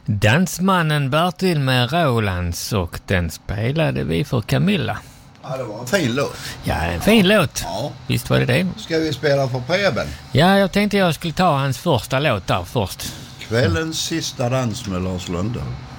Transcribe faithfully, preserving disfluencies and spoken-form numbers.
Dansmannen Bertil med Rolands, och den spelade vi för Camilla. Ja, det var en fin låt. Ja, en fin låt. Ja. Visst var det det. Ska vi spela för Preben? Ja, jag tänkte jag skulle ta hans första låt där först. Kvällens sista dans med Lars Lunde.